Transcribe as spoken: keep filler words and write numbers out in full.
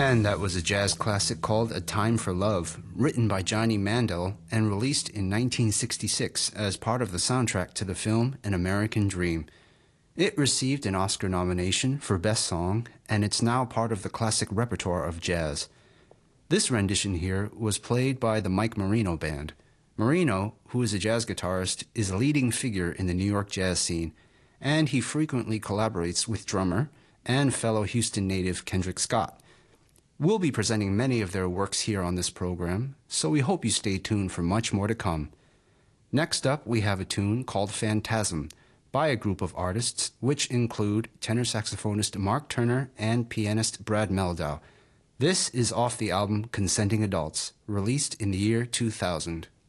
And that was a jazz classic called A Time for Love, written by Johnny Mandel and released in nineteen sixty-six as part of the soundtrack to the film An American Dream. It received an Oscar nomination for Best Song, and it's now part of the classic repertoire of jazz. This rendition here was played by the Mike Marino Band. Marino, who is a jazz guitarist, is a leading figure in the New York jazz scene, and he frequently collaborates with drummer and fellow Houston native Kendrick Scott. We'll be presenting many of their works here on this program, so we hope you stay tuned for much more to come. Next up, we have a tune called Phantasm by a group of artists, which include tenor saxophonist Mark Turner and pianist Brad Meldau. This is off the album Consenting Adults, released in the year two thousand.